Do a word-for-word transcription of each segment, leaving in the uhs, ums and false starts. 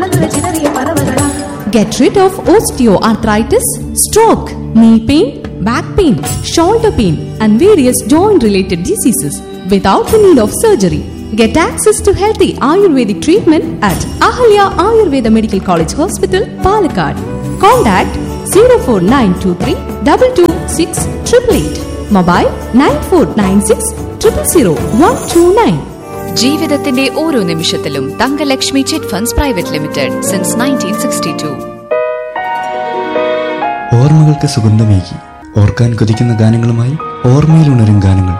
Get rid of osteoarthritis, stroke, knee pain, back pain, shoulder pain, and various joint-related diseases without the need of surgery. Get access to healthy Ayurvedic treatment at Ahalya Ayurveda Medical College Hospital, Palakkad. Contact zero four nine two three two two six eight eight eight. Mobile nine four nine six zero zero one two nine. ജീവിതത്തിന്റെ ഓരോ നിമിഷത്തിലും Thankalakshmi chit funds private limited since nineteen sixty to. ഓർമ്മകൾക്ക് സുഗന്ധമേകി ഓർക്കാൻ കൊതിക്കുന്ന ഗാനങ്ങളുമായി ഓർമ്മയിലുണരും ഗാനങ്ങൾ.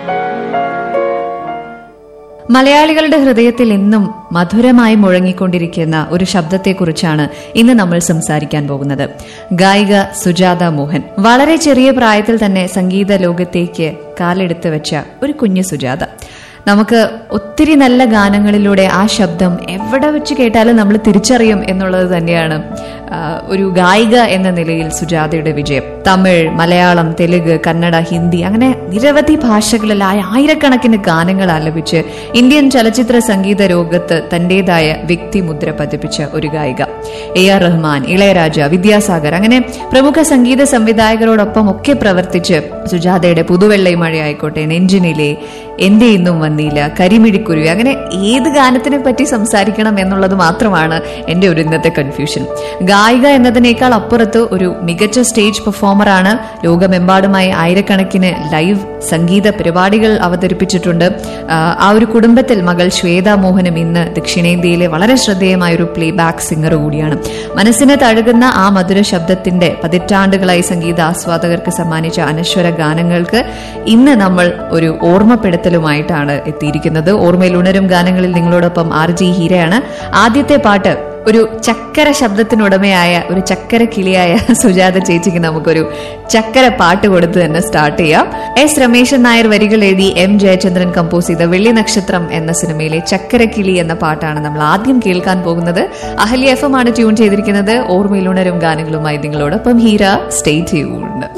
മലയാളികളുടെ ഹൃദയത്തിൽ എന്നും മധുരമായി മുഴങ്ങിക്കൊണ്ടിരിക്കുന്ന ഒരു ശബ്ദത്തെക്കുറിച്ചാണ് ഇന്ന് നമ്മൾ സംസാരിക്കാൻ പോകുന്നത്. ഗായിക സുജാത മോഹൻ. വളരെ ചെറിയ പ്രായത്തിൽ തന്നെ സംഗീത ലോകത്തേക്ക് കാലെടുത്ത് വെച്ച ഒരു കുഞ്ഞു സുജാത. നമുക്ക് ഒത്തിരി നല്ല ഗാനങ്ങളിലൂടെ ആ ശബ്ദം എവിടെ വെച്ച് കേട്ടാലും നമ്മൾ തിരിച്ചറിയും എന്നുള്ളത് തന്നെയാണ് ഒരു ഗായിക എന്ന നിലയിൽ സുജാതയുടെ വിജയം. തമിഴ്, മലയാളം, തെലുങ്ക്, കന്നഡ, ഹിന്ദി അങ്ങനെ നിരവധി ഭാഷകളിലായ ആയിരക്കണക്കിന് ഗാനങ്ങൾ ആലപിച്ച് ഇന്ത്യൻ ചലച്ചിത്ര സംഗീത ലോകത്ത് തന്റേതായ വ്യക്തിമുദ്ര പതിപ്പിച്ച ഒരു ഗായിക. എ ആർ റഹ്മാൻ, ഇളയരാജ, വിദ്യാസാഗർ അങ്ങനെ പ്രമുഖ സംഗീത സംവിധായകരോടൊപ്പം ഒക്കെ പ്രവർത്തിച്ച് സുജാതയുടെ പുതുവെള്ളൈ മഴയായിക്കോട്ടെ, നെഞ്ചിനിലെ, എന്റെ ഇന്നും വന്നില്ല, കരിമിഴിക്കുരുവി അങ്ങനെ ഏത് ഗാനത്തിനെ പറ്റി സംസാരിക്കണം എന്നുള്ളത് മാത്രമാണ് എന്റെ ഒരു ഇന്നത്തെ കൺഫ്യൂഷൻ. ഗായിക എന്നതിനേക്കാൾ അപ്പുറത്ത് ഒരു മികച്ച സ്റ്റേജ് പെർഫോമറാണ്. ലോകമെമ്പാടുമായി ആയിരക്കണക്കിന് ലൈവ് സംഗീത പരിപാടികൾ അവതരിപ്പിച്ചിട്ടുണ്ട്. ആ ഒരു കുടുംബത്തിൽ മകൾ ശ്വേത മോഹനും ഇന്ന് ദക്ഷിണേന്ത്യയിലെ വളരെ ശ്രദ്ധേയമായ ഒരു പ്ലേ ബാക്ക് സിംഗർ കൂടിയാണ്. മനസ്സിനെ തഴുകുന്ന ആ മധുര ശബ്ദത്തിന്റെ പതിറ്റാണ്ടുകളായി സംഗീത ആസ്വാദകർക്ക് സമ്മാനിച്ച അനശ്വര ഗാനങ്ങൾക്ക് ഇന്ന് നമ്മൾ ഒരു ഓർമ്മപ്പെടുത്തലുമായിട്ടാണ് എത്തിയിരിക്കുന്നത്. ഓർമ്മയിൽ ഉണരും ഗാനങ്ങളിൽ നിങ്ങളോടൊപ്പം ആർ ജി ഹീരയാണ്. ആദ്യത്തെ പാട്ട് ഒരു ചക്കര ശബ്ദത്തിനുടമയായ ഒരു ചക്കര കിളിയായ സുജാത ചേച്ചിക്ക് നമുക്കൊരു ചക്കര പാട്ട് കൊടുത്ത് തന്നെ സ്റ്റാർട്ട് ചെയ്യാം. എസ് രമേശൻ നായർ വരികൾ എഴുതി എം ജയചന്ദ്രൻ കമ്പോസ് ചെയ്ത വെള്ളി നക്ഷത്രം എന്ന സിനിമയിലെ ചക്കര കിളി എന്ന പാട്ടാണ് നമ്മൾ ആദ്യം കേൾക്കാൻ പോകുന്നത്. അഹല്യ എഫ് എം ആണ് ട്യൂൺ ചെയ്തിരിക്കുന്നത്. ഓർമ്മയിൽ ഉണരും ഗാനങ്ങളുമായി നിങ്ങളോടൊപ്പം ഹീര. Stay tuned.